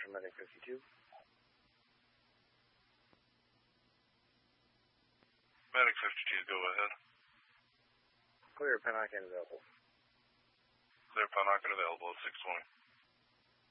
for Medic 52. Medic 52, go ahead. Clear, Pennock available. Clear, Pennock available at 620.